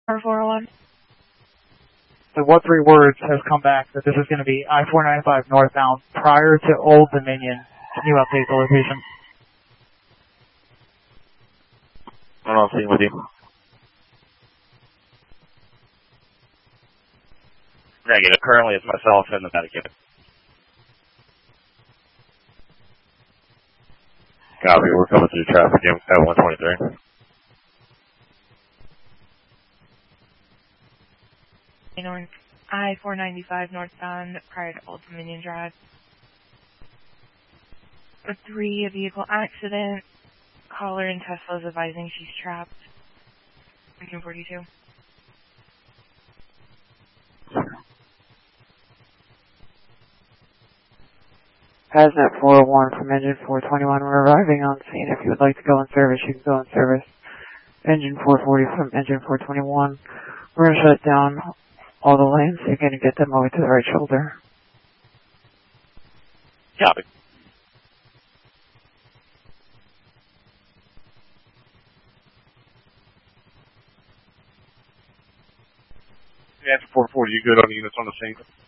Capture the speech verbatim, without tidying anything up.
four oh one. So what three words has come back that this is going to be I four ninety-five northbound prior to Old Dominion? Can you update the location? I'm on scene with you. Negative. Currently it's myself and the medic. Copy. We're coming through traffic at one twenty-three. North, I four ninety-five northbound prior to Old Dominion Drive. A three, a vehicle accident. Caller in Tesla's advising she's trapped. Engine forty-two. Haznet four oh one from engine four twenty-one. We're arriving on scene. If you would like to go in service, you can go in service. Engine four forty from engine four twenty-one. We're going to shut down all the lanes so you're going to get them over to the right shoulder. Copy. Yeah, four forty, you good on the units on the scene?